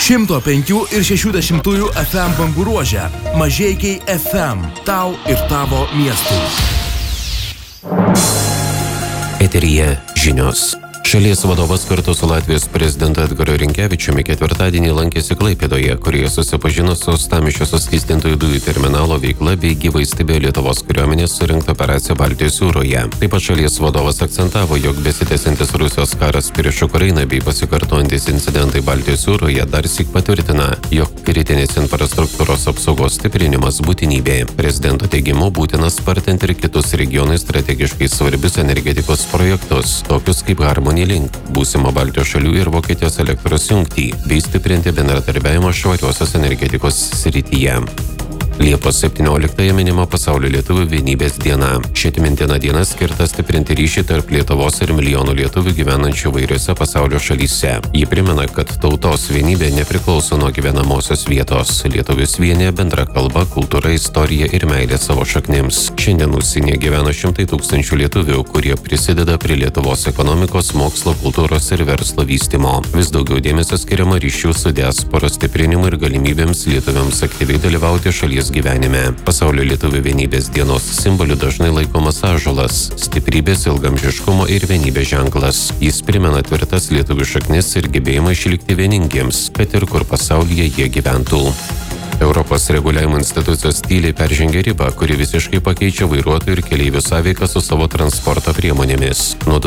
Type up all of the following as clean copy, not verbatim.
105 ir 60 FM bangų ruože. Mažeikiai FM. Tau ir tavo miestui. Eteryje žinios. Šalies vadovas kartu su Latvijos prezidentu Edgaru Rinkevičiumi ketvirtadienį lankėsi Klaipėdoje, kurioje susipažino su Uostamiesčio suskystintųjų dujų terminalo veikla bei gyvai stebėjo Lietuvos kariuomenės surengtą operaciją Baltijos jūroje. Taip pat šalies vadovas akcentavo, jog besitęsiantis Rusijos karas prieš Ukrainą bei pasikartojantis incidentai Baltijos jūroje darsyk patvirtina, jog kritinės infrastruktūros apsaugos stiprinimas būtinybė. Prezidento teigimu būtina spartinti ir kitus regionai strategiškai svarbius energetikos projektus, tokius kaip Harmony Link, būsimo Baltijos šalių ir Vokietijos elektros jungtį, bei stiprinti bendradarbiavimą švariosios energetikos srityje. Liepos 17-ąją minima Pasaulio lietuvių vienybės diena. Ši atmintina diena skirta stiprinti ryšį tarp Lietuvos ir milijonų lietuvių gyvenančių vairiose pasaulio šalyse. Ji primena, kad tautos vienybė nepriklauso nuo gyvenamosios vietos. Lietuvius vienija bendra kalba, kultūra, istorija ir meilė savo šaknims. Šiandien užsienyje gyvena šimtai tūkstančių lietuvių, kurie prisideda prie Lietuvos ekonomikos, mokslo, kultūros ir verslo vystymo. Vis daugiau dėmesio skiriama ryšių su diasporos stiprinimui ir galimybėms lietuviams aktyviai dalyvauti šalies gyvenime. Pasaulio lietuvių vienybės dienos simboliu dažnai laikomas ąžuolas, stiprybės, ilgamžiškumo ir vienybės ženklas. Jis primena tvirtas lietuvių šaknis ir gebėjimą išlikti vieningiems, kad ir kur pasaulyje jie gyventų. Europos reguliavimo institucijos tyliai peržengė ribą, kuri visiškai pakeičia vairuotojų ir keleivių sąveiką su savo transporto priemonėmis. Nuo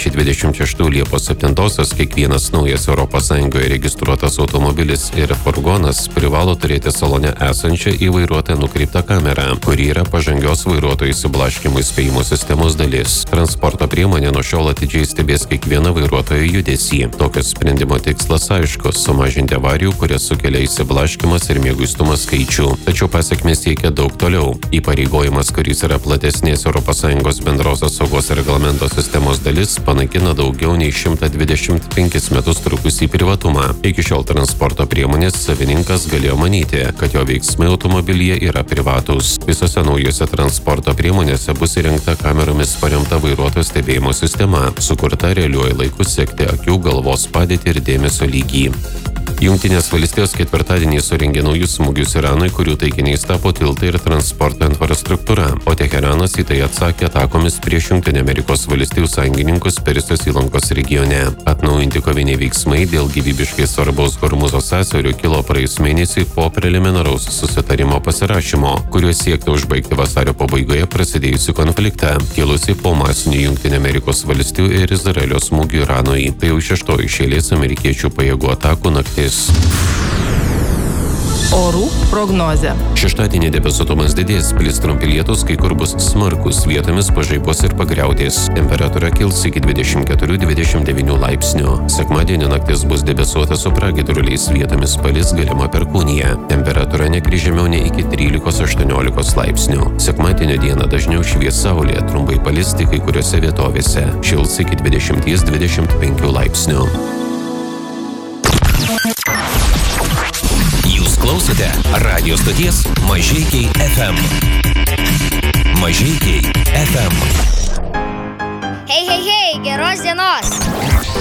2026 Liepos 7-osios kiekvienas naujas ES registruotas automobilis ir furgonas privalo turėti salone esančią į vairuotoją nukreiptą kamerą, kuri yra pažangios vairuotojų išsiblaškymų įspėjimo sistemos dalis. Transporto priemonė nuo šiol atidžiai stebės kiekvieną vairuotojo judesį. Tokio sprendimo tikslas aiškus – sumažinti avarijų, kurias sukelia išsiblaškymas ir mieguistumas skaičių. Tačiau pasekmės siekia daug toliau. Įpareigojimas, kuris yra platesnės ES bendrosios saugos reglamento sistemos dalis, panaikina daugiau nei 125 metus trukusį privatumą. Iki šiol transporto priemonės savininkas galėjo manyti, kad jo veiksmai automobilyje yra privatūs. Visose naujose transporto priemonėse bus įrengta kameromis paremta vairuotojo stebėjimo sistema, sukurta realiuoju laiku sekti akių, galvos padėtį ir dėmesio lygį. Jungtinės valstijos ketvirtadienį surengė naujus smūgius Iranui, kurių taikiniais tapo tiltai ir transporto infrastruktūra, o Teheranas į tai atsakė atakomis prieš Jungtinių Amerikos valstijų sąjungininkus Persijos įlankos regione. Atnaujinti koviniai veiksmai dėl gyvybiškai svarbaus Hormuzo sąsiaurio kilo praėjus mėnesį po preliminaraus susitarimo pasirašymo, kuriuo siekta užbaigti vasario pabaigoje prasidėjusi konfliktą, kilusi po masinių Jungtinių Amerikos valstijų ir Izraelio smūgių Iranui. Tai jau 6 iš eilės amerikiečių pajėgų atakų naktis. Orų prognozė. Šeštadienį debesuotumas didės, plis trumpi lietūs, kai kur bus smarkus, vietomis pažaibos ir pagriaudės. Temperatūra kils iki 24-29 laipsnių. Sekmadienį naktis bus debesuota su pragiedruliais, vietomis palis galima perkūnija. Temperatūra nekris žemiau nei iki 13-18 laipsnių. Sekmadienio dieną dažniau švies saulė, trumpai palis tik kai kuriuose vietovėse. Šils iki 20-25 laipsnių. Jūs klausote radio stoties Mažeikiai FM. Mažeikiai FM. Hei, geros dienos.